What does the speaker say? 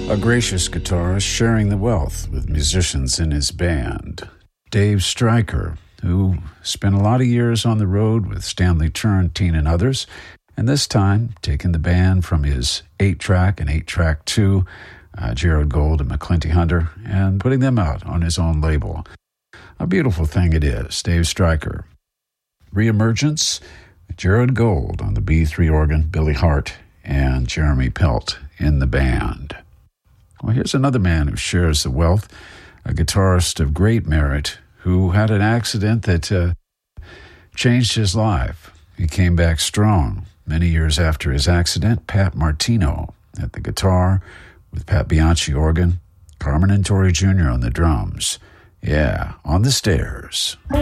A gracious guitarist sharing the wealth with musicians in his band. Dave Stryker, who spent a lot of years on the road with Stanley Turrentine and others, and this time taking the band from his 8-track and 8-track 2, Gerald Gold and McClinty Hunter, and putting them out on his own label. A beautiful thing it is. Dave Stryker. Reemergence, Gerald Gold on the B3 organ, Billy Hart, and Jeremy Pelt in the band. Well, here's another man who shares the wealth, a guitarist of great merit who had an accident that changed his life. He came back strong. Many years after his accident, Pat Martino at the guitar with Pat Bianchi organ, Carmen and Torrey Jr. on the drums. Yeah, On the Stairs.